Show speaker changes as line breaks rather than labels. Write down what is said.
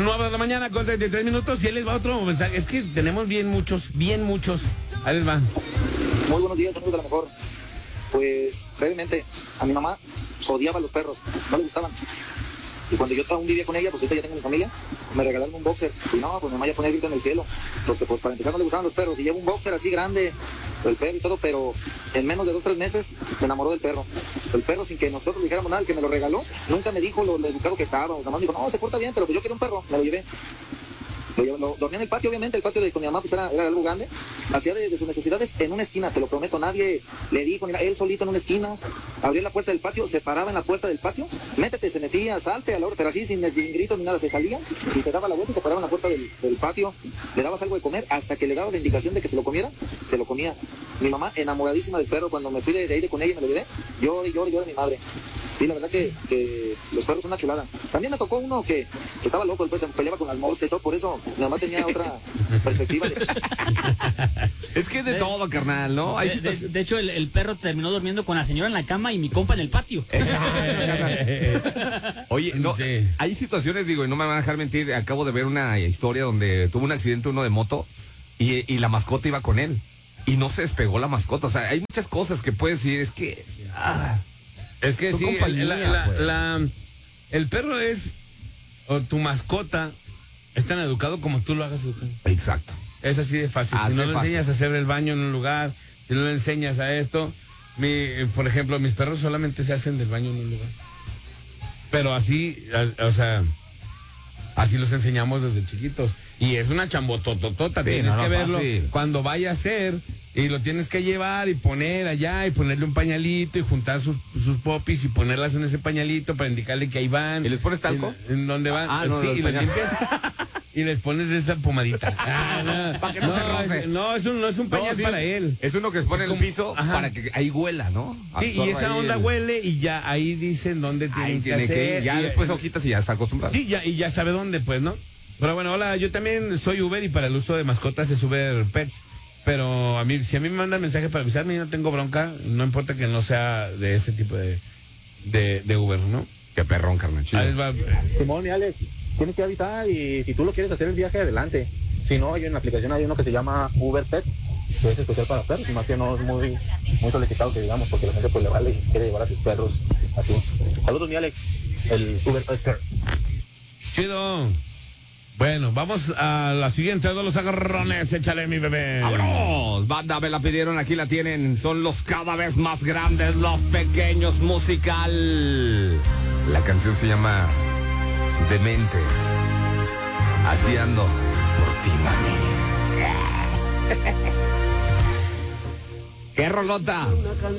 9 de la mañana con 33 minutos y ahí les va otro mensaje. Es que tenemos bien muchos. Ahí les va.
Muy buenos días, amigos de la mejor. Pues, brevemente, a mi mamá odiaba a los perros, no le gustaban. Y cuando yo aún vivía con ella, pues ahorita ya tengo mi familia, me regalaron un boxer. Y no, pues mi mamá ya ponía el grito en el cielo. Porque pues para empezar no le gustaban los perros. Y llevo un boxer así grande, el perro y todo, pero en menos de 2-3 meses se enamoró del perro. El perro, sin que nosotros le dijéramos nada, el que me lo regaló, nunca me dijo lo educado que estaba. Nada más dijo, no, se porta bien, pero pues yo quería un perro, me lo llevé. Dormía en el patio, obviamente, el patio con mi mamá pues era algo grande. Hacía de sus necesidades en una esquina, te lo prometo, nadie le dijo, ni nada, él solito en una esquina, abría la puerta del patio, se paraba en la puerta del patio, métete, se metía, salte a la hora, pero así sin gritos ni nada, se salía y se daba la vuelta y se paraba en la puerta del patio, le dabas algo de comer, hasta que le daba la indicación de que se lo comiera, se lo comía. Mi mamá enamoradísima del perro, cuando me fui de ahí con ella y me lo llevé, lloré mi madre. Sí, la verdad que los perros son una chulada. También me tocó uno que estaba loco, después se peleaba con las moscas y todo, por eso mi mamá tenía otra perspectiva.
Es que de todo, carnal, ¿no?
De hecho, el perro terminó durmiendo con la señora en la cama y mi compa en el patio.
Oye, no, sí. Hay situaciones, digo, y no me van a dejar mentir, acabo de ver una historia donde tuvo un accidente uno de moto y la mascota iba con él. Y no se despegó la mascota. O sea, hay muchas cosas que puedes decir, es que...
Es que sí, el perro es, o tu mascota, es tan educado como tú lo hagas educar.
Exacto.
Es así de fácil. Si no le enseñas a hacer el baño en un lugar, si no le enseñas a esto, por ejemplo, mis perros solamente se hacen del baño en un lugar. Pero así, o sea, así los enseñamos desde chiquitos. Y es una chambotototota, sí, tienes que verlo fácil. Cuando vaya a ser... Y lo tienes que llevar y poner allá y ponerle un pañalito y juntar sus popis y ponerlas en ese pañalito para indicarle que ahí van.
¿Y les pones talco?
¿En dónde van?
No,
sí, y les limpias. Y les pones esa pomadita.
Para que no se roce.
No es un pañal para él.
Es uno que se pone en el piso para que ahí huela, ¿no?
Sí, y esa onda huele y ya ahí dicen dónde tiene que hacer.
Ya después hojitas y ya está acostumbrado.
Sí, y ya sabe dónde, pues, ¿no? Pero bueno, hola, yo también soy Uber y para el uso de mascotas es Uber Pets. Pero si a mí me mandan mensaje para avisarme, yo no tengo bronca, no importa que no sea de ese tipo de Uber, ¿no?
Qué perrón, carnal.
Simón y Alex, tienes que avisar y si tú lo quieres hacer el viaje, adelante. Si no, en la aplicación hay uno que se llama Uber Pet, que es especial para perros, más que no es muy solicitado que digamos, porque la gente pues le vale y quiere llevar a sus perros así. Saludos, mi Alex, el Uber Pet.
Chido. Bueno, vamos a la siguiente de los agarrones. Échale, mi bebé.
¡Vámonos! Banda, me la pidieron, aquí la tienen. Son los cada vez más grandes, los pequeños musical. La canción se llama Demente. Aquí ando por ti, mami. ¡Qué rolota!